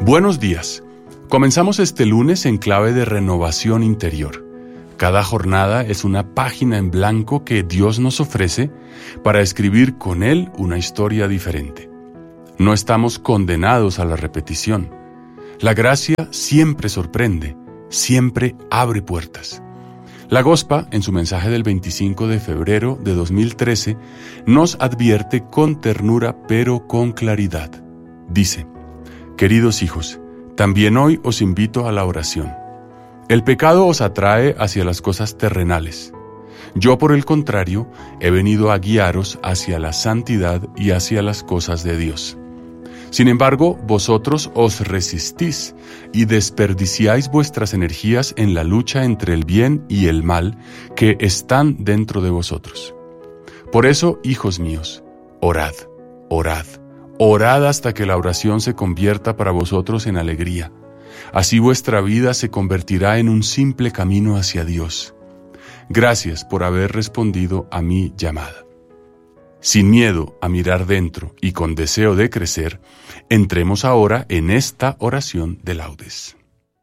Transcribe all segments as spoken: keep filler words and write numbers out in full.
Buenos días. Comenzamos este lunes en clave de renovación interior. Cada jornada es una página en blanco que Dios nos ofrece para escribir con Él una historia diferente. No estamos condenados a la repetición. La gracia siempre sorprende, siempre abre puertas. La Gospa, en su mensaje del veinticinco de febrero de dos mil trece, nos advierte con ternura pero con claridad. Dice: Queridos hijos, también hoy os invito a la oración. El pecado os atrae hacia las cosas terrenales. Yo, por el contrario, he venido a guiaros hacia la santidad y hacia las cosas de Dios. Sin embargo, vosotros os resistís y desperdiciáis vuestras energías en la lucha entre el bien y el mal que están dentro de vosotros. Por eso, hijos míos, orad, orad, orad hasta que la oración se convierta para vosotros en alegría. Así vuestra vida se convertirá en un simple camino hacia Dios. Gracias por haber respondido a mi llamada. Sin miedo a mirar dentro y con deseo de crecer, entremos ahora en esta oración de laudes.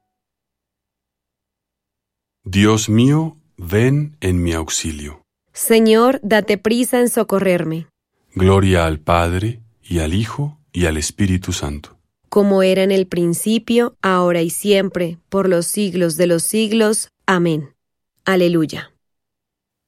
Dios mío, ven en mi auxilio. Señor, date prisa en socorrerme. Gloria al Padre, y al Hijo, y al Espíritu Santo. Como era en el principio, ahora y siempre, por los siglos de los siglos. Amén. Aleluya.